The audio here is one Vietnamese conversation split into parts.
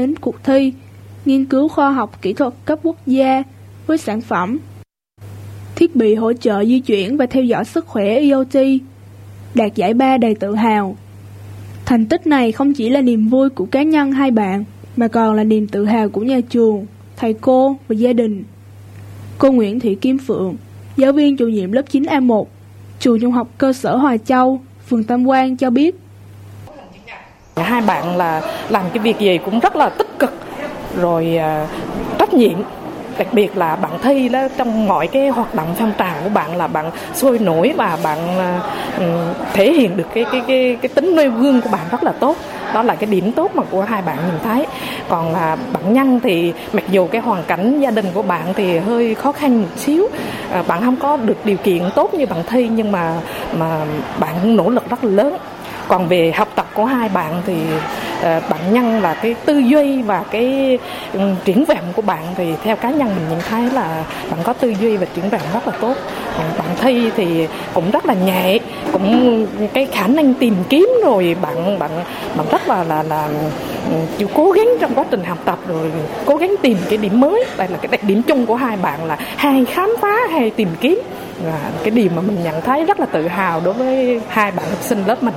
đến cuộc thi, nghiên cứu khoa học kỹ thuật cấp quốc gia với sản phẩm thiết bị hỗ trợ di chuyển và theo dõi sức khỏe IoT, đạt giải 3 đầy tự hào. Thành tích này không chỉ là niềm vui của cá nhân hai bạn, mà còn là niềm tự hào của nhà trường, thầy cô và gia đình. Cô Nguyễn Thị Kim Phượng, giáo viên chủ nhiệm lớp 9A1, trường trung học cơ sở Hòa Châu, phường Tam Quan cho biết. Hai bạn là làm cái việc gì cũng rất là tích cực, rồi trách nhiệm. Đặc biệt là bạn thi đó, trong mọi cái hoạt động phong trào của bạn là bạn sôi nổi và bạn thể hiện được cái tính nêu gương của bạn rất là tốt. Đó là cái điểm tốt mà của hai bạn nhìn thấy. Còn bạn Nhân thì mặc dù cái hoàn cảnh gia đình của bạn thì hơi khó khăn một xíu, bạn không có được điều kiện tốt như bạn thi, nhưng mà bạn nỗ lực rất là lớn. Còn về học tập của hai bạn thì bạn Nhân là cái tư duy và cái triển vọng của bạn thì theo cá nhân mình nhận thấy là bạn có tư duy và triển vọng rất là tốt. Bạn thi thì cũng rất là nhẹ, cũng cái khả năng tìm kiếm, rồi bạn rất là chịu cố gắng trong quá trình học tập, rồi cố gắng tìm cái điểm mới. Đây là cái đặc điểm chung của hai bạn là hay khám phá, hay tìm kiếm. Cái điều mà mình nhận thấy rất là tự hào đối với hai bạn học sinh lớp mình.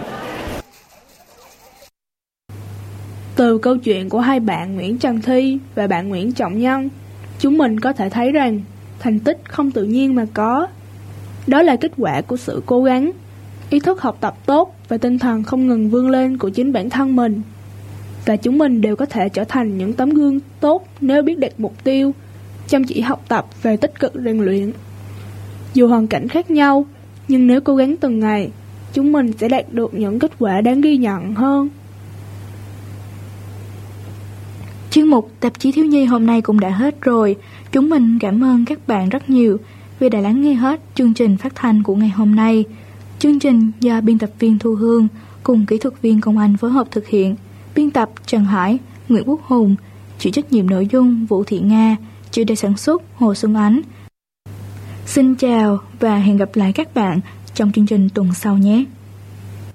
Từ câu chuyện của hai bạn Nguyễn Trần Thi và bạn Nguyễn Trọng Nhân, chúng mình có thể thấy rằng thành tích không tự nhiên mà có. Đó là kết quả của sự cố gắng, ý thức học tập tốt và tinh thần không ngừng vươn lên của chính bản thân mình. Và chúng mình đều có thể trở thành những tấm gương tốt nếu biết đặt mục tiêu, chăm chỉ học tập và tích cực rèn luyện. Dù hoàn cảnh khác nhau, nhưng nếu cố gắng từng ngày, chúng mình sẽ đạt được những kết quả đáng ghi nhận hơn. Chuyên mục Tạp chí Thiếu nhi hôm nay cũng đã hết rồi. Chúng mình cảm ơn các bạn rất nhiều vì đã lắng nghe hết chương trình phát thanh của ngày hôm nay. Chương trình do biên tập viên Thu Hương cùng kỹ thuật viên Công Anh phối hợp thực hiện. Biên tập Trần Hải, Nguyễn Quốc Hùng, chịu trách nhiệm nội dung Vũ Thị Nga, chịu đề sản xuất Hồ Xuân Ánh. Xin chào và hẹn gặp lại các bạn trong chương trình tuần sau nhé.